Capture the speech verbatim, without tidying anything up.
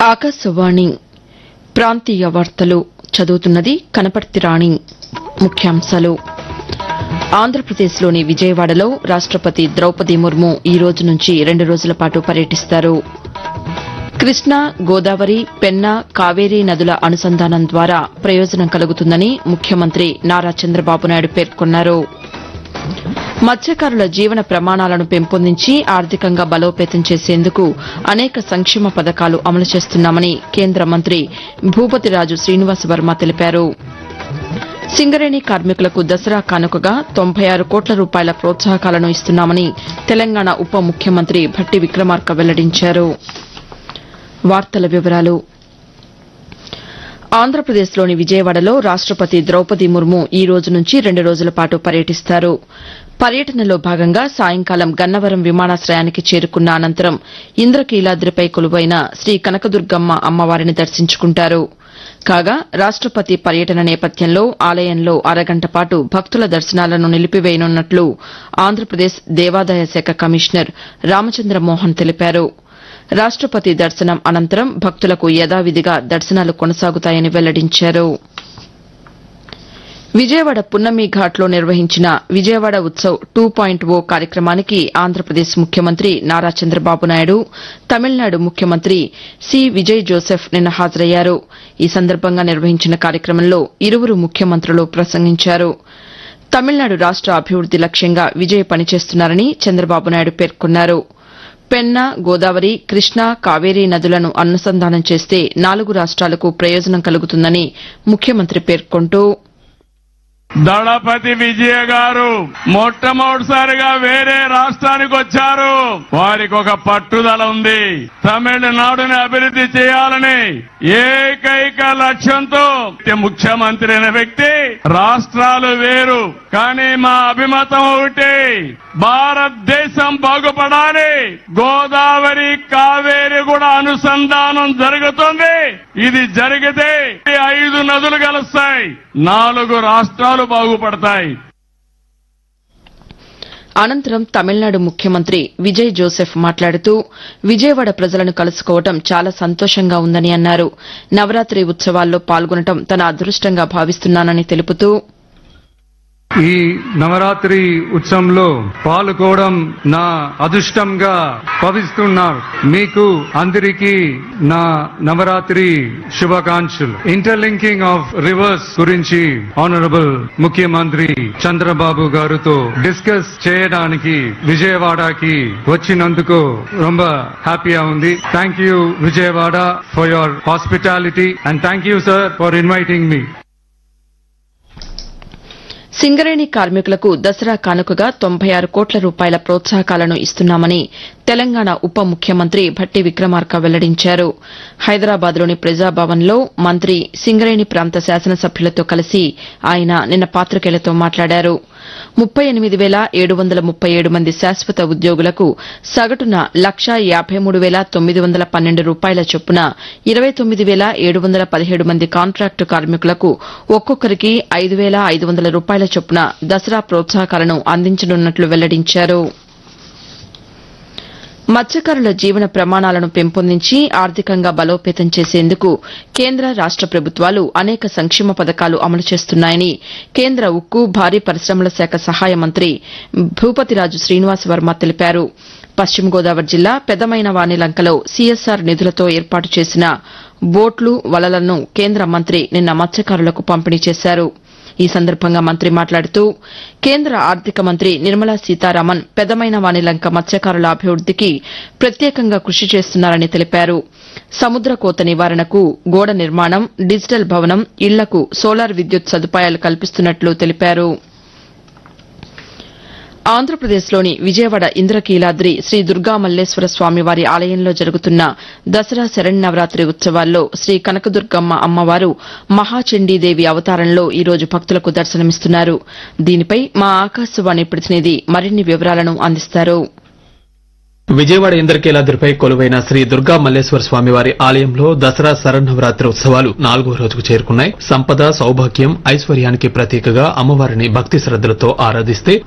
ఆకాశవాణి ప్రాంతీయ వార్తలు చదువుతున్నది కనపర్తి రాణి. ముఖ్యాంశాలు ఆంధ్రప్రదేశ్లోని విజయవాడలో రాష్టపతి ద్రౌపది ముర్ము ఈ రోజు నుంచి రెండు రోజుల పాటు పర్యటిస్తారు. కృష్ణా, గోదావరి, పెన్నా, కావేరీ నదుల అనుసంధానం ద్వారా ప్రయోజనం కలుగుతుందని ముఖ్యమంత్రి నారా చంద్రబాబు నాయుడు పేర్కొన్నారు. మత్స్యకారుల జీవన ప్రమాణాలను పెంపొందించి ఆర్థికంగా బలోపేతం చేసేందుకు అనేక సంక్షేమ పథకాలు అమలు చేస్తున్నామని కేంద్ర మంత్రి భూపతిరాజు శ్రీనివాస్ వర్మ తెలిపారు. సింగరేణి కార్మికులకు దసరా కానుకగా తొంభై ఆరు కోట్ల రూపాయల ప్రోత్సాహకాలను ఇస్తున్నామని తెలంగాణ ఉప ముఖ్యమంత్రి భట్టి విక్రమార్క వెల్లడించారు. వార్తల వివరాలు ఆంధ్రప్రదేశ్లోని విజయవాడలో రాష్టపతి ద్రౌపది ముర్ము ఈ రోజు నుంచి రెండు రోజుల పాటు పర్యటిస్తారు. పర్యటనలో భాగంగా సాయంకాలం గన్నవరం విమానాశయానికి చేరుకున్న అనంతరం ఇంద్రకీలాద్రిపై కొలువైన శ్రీ కనకదుర్గమ్మ అమ్మవారిని దర్శించుకుంటారు. కాగా రాష్టపతి పర్యటన నేపథ్యంలో ఆలయంలో అరగంట పాటు భక్తుల దర్శనాలను నిలిపివేయనున్నట్లు ఆంధ్రప్రదేశ్ దేవాదాయ శాఖ కమిషనర్ రామచంద్రమోహన్ తెలిపారు. రాష్టపతి దర్శనం అనంతరం భక్తులకు యథావిధిగా దర్శనాలు కొనసాగుతాయని వెల్లడించారు. విజయవాడ పున్నమి ఘాట్లో నిర్వహించిన విజయవాడ ఉత్సవ్ టూ పాయింట్ ఓ కార్యక్రమానికి ఆంధ్రప్రదేశ్ ముఖ్యమంత్రి నారా చంద్రబాబు నాయుడు, తమిళనాడు ముఖ్యమంత్రి సి విజయ్ జోసెఫ్ నిన్న హాజరయ్యారు. ఈ సందర్భంగా నిర్వహించిన కార్యక్రమంలో ఇరువురు ముఖ్యమంత్రులు ప్రసంగించారు. తమిళనాడు రాష్ట అభివృద్ది లక్ష్యంగా విజయ్ పనిచేస్తున్నారని చంద్రబాబు నాయుడు పేర్కొన్నారు. పెన్నా, గోదావరి, కృష్ణా, కావేరీ నదులను అనుసంధానం చేస్తే నాలుగు రాష్ట్రాలకు ప్రయోజనం కలుగుతుందని ముఖ్యమంత్రి పేర్కొంటూ దళపతి విజయ గారు మొట్టమొదటిసారిగా వేరే రాష్ట్రానికి వచ్చారు. వారికి ఒక పట్టుదల ఉంది. తమిళనాడుని అభివృద్ది చేయాలని ఏకైక లక్ష్యంతో ముఖ్యమంత్రి అయిన వ్యక్తి. రాష్ట్రాలు వేరు, కానీ మా అభిమతం ఒకటి, భారతదేశం బాగుపడాలి. గోదావరి, కావేరి కూడా అనుసంధానం జరుగుతుంది. ఇది జరిగితే ఐదు నదులు కలుస్తాయి, నాలుగు రాష్ట్రాలు బాగుపడతాయి. అనంతరం తమిళనాడు ముఖ్యమంత్రి విజయ్ జోసెఫ్ మాట్లాడుతూ విజయవాడ ప్రజలను కలుసుకోవడం చాలా సంతోషంగా ఉందని అన్నారు. నవరాత్రి ఉత్సవాల్లో పాల్గొనడం తన అదృష్టంగా భావిస్తున్నానని తెలుపుతూ ఈ నవరాత్రి ఉత్సవంలో పాల్గొనడం నా అదృష్టంగా భావిస్తున్నారు. మీకు అందరికీ నా నవరాత్రి శుభాకాంక్షలు. ఇంటర్లింకింగ్ ఆఫ్ రివర్స్ గురించి ఆనరబుల్ ముఖ్యమంత్రి చంద్రబాబు గారితో డిస్కస్ చేయడానికి విజయవాడకి వచ్చినందుకు ரொம்ப హ్యాపీగా ఉంది. Thank you Vijayawada for your hospitality and thank you sir for inviting మీ. సింగరేణి కార్మికులకు దసరా కానుకగా తొంభై ఆరు కోట్ల రూపాయల ప్రోత్సాహకాలను ఇస్తున్నామని తెలంగాణ ఉప ముఖ్యమంత్రి భట్టి విక్రమార్క వెల్లడించారు. హైదరాబాద్లోని ప్రజాభవన్లో మంత్రి సింగరేణి ప్రాంత శాసనసభ్యులతో కలిసి ఆయన నిన్న పాతికేయులతో మాట్లాడారు. ముప్పై ఎనిమిది వేల ఏడు వందల ముప్పై ఏడు మంది శాశ్వత ఉద్యోగులకు సగటున లక్షా యాబై మూడు వేల తొమ్మిది వందల పన్నెండు రూపాయల చొప్పున ఇరవై తొమ్మిది వేల ఏడు వందల పదిహేడు మంది కాంట్రాక్టు కార్మికులకు ఒక్కొక్కరికి ఐదు వేల ఐదు వందల రూపాయల చొప్పున దసరా ప్రోత్సాహకాలను అందించనున్నట్లు వెల్లడించారు. మత్స్యకారుల జీవన ప్రమాణాలను పెంపొందించి ఆర్థికంగా బలోపేతం చేసేందుకు కేంద్ర రాష్ట ప్రభుత్వాలు అనేక సంక్షేమ పథకాలు అమలు చేస్తున్నాయని కేంద్ర ఉక్కు, భారీ పరిశ్రమల శాఖ సహాయ మంత్రి భూపతిరాజు శ్రీనివాస్ వర్మ తెలిపారు. పశ్చిమ గోదావరి జిల్లా పెదమైనవానిలంకలో సీఎస్ఆర్ నిధులతో ఏర్పాటు చేసిన బోట్లు, వలలను కేంద్ర మంత్రి నిన్న మత్స్యకారులకు పంపిణీ చేశారు. ఈ సందర్భంగా మంత్రి మాట్లాడుతూ కేంద్ర ఆర్థిక మంత్రి నిర్మలా సీతారామన్ పెదమైనవానిలంక మత్స్యకారుల అభివృద్దికి ప్రత్యేకంగా కృషి చేస్తున్నారని తెలిపారు. సముద్ర కోత నివారణకు గోడ నిర్మాణం, డిజిటల్ భవనం, ఇళ్లకు సోలార్ విద్యుత్ సదుపాయాలు కల్పిస్తున్నట్లు తెలిపారు. ఆంధ్రప్రదేశ్లోని విజయవాడ ఇంద్రకీలాద్రి శ్రీ దుర్గా మల్లేశ్వర స్వామివారి ఆలయంలో జరుగుతున్న దసరా శరన్నవరాత్రి ఉత్సవాల్లో శ్రీ కనకదుర్గమ్మ అమ్మవారు మహాచండీదేవి అవతారంలో ఈ రోజు భక్తులకు దర్శనమిస్తున్నారు. దీనిపై మా ఆకాశవాణి ప్రతినిధి మరిన్ని వివరాలను అందిస్తారు. విజయవాడ ఇంద్రకీలాద్రిపై కొలువైన శ్రీ దుర్గా మల్లేశ్వర స్వామివారి ఆలయంలో దసరా శరన్నవరాత్రి ఉత్సవాలు నాలుగో రోజుకు చేరుకున్నాయి. సంపద, సౌభాగ్యం, ఐశ్వర్యానికి ప్రతీకగా అమ్మవారిని భక్తి శ్రద్దలతో ఆరాధిస్తే